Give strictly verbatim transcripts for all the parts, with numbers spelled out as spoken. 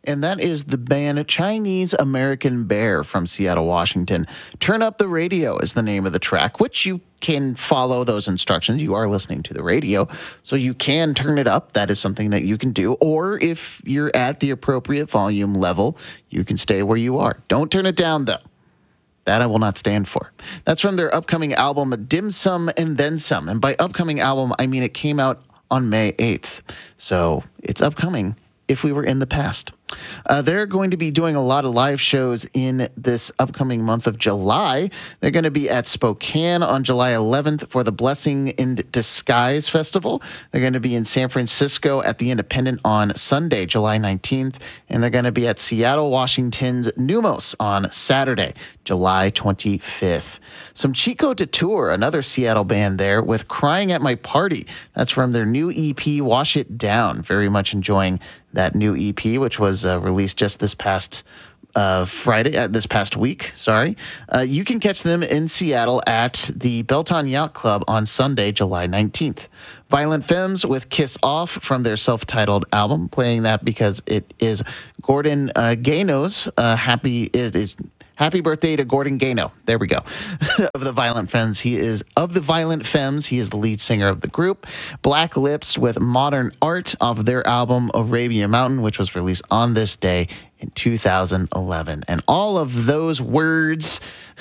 and that is the band Chinese American Bear from Seattle, Washington. Turn Up the Radio is the name of the track, which you can follow those instructions. You are listening to the radio, so you can turn it up. That is something that you can do. Or if you're at the appropriate volume level, you can stay where you are. Don't turn it down, though. That I will not stand for. That's from their upcoming album, Dim Sum and Then Some. And by upcoming album, I mean it came out on May eighth. So it's upcoming if we were in the past. Uh, they're going to be doing a lot of live shows in this upcoming month of July. They're going to be at Spokane on July eleventh for the Blessing in Disguise Festival. They're going to be in San Francisco at the Independent on Sunday, July nineteenth. And they're going to be at Seattle, Washington's Numos on Saturday, July twenty-fifth. Some Chico Detour, another Seattle band there, with Crying at My Party. That's from their new E P, Wash It Down. Very much enjoying that new E P, which was uh, released just this past uh, Friday, uh, this past week, sorry. Uh, you can catch them in Seattle at the Belton Yacht Club on Sunday, July nineteenth. Violent Femmes with Kiss Off from their self-titled album, playing that because it is Gordon uh, Gano's uh, happy is is Happy birthday to Gordon Gano. There we go. of the Violent Femmes. He is of the Violent Femmes. He is the lead singer of the group. Black Lips with Modern Art off their album Arabian Mountain, which was released on this day in two thousand eleven. And all of those words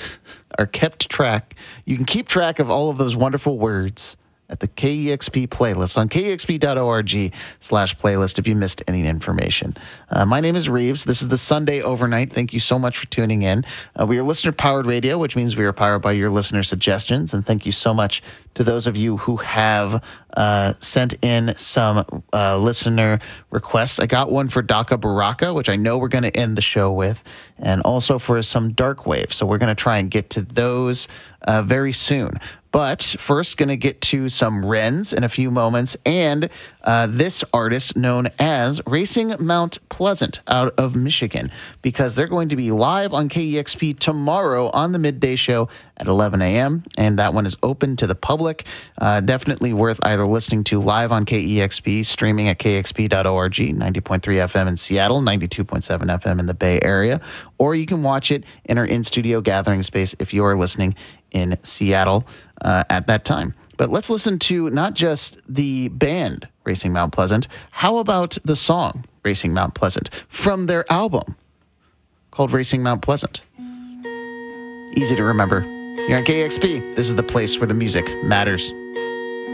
are kept track. You can keep track of all of those wonderful words at the K E X P playlist on K E X P dot org slash playlist if you missed any information. Uh, my name is Reeves. This is the Sunday Overnight. Thank you so much for tuning in. Uh, we are listener-powered radio, which means we are powered by your listener suggestions. And thank you so much to those of you who have uh, sent in some uh, listener requests. I got one for Daka Baraka, which I know we're going to end the show with, and also for some Dark Wave. So we're going to try and get to those uh, very soon. But first, going to get to some Wrens in a few moments, and uh, this artist known as Racing Mount Pleasant out of Michigan, because they're going to be live on K E X P tomorrow on the midday show at eleven a.m., and that one is open to the public. Uh, definitely worth either listening to live on K E X P, streaming at K E X P dot org, ninety point three F M in Seattle, ninety-two point seven F M in the Bay Area, or you can watch it in our in-studio gathering space if you are listening in Seattle uh, at that time. But let's listen to not just the band Racing Mount Pleasant. How about the song Racing Mount Pleasant from their album called Racing Mount Pleasant? Easy to remember. You're on K E X P. This is the place where the music matters.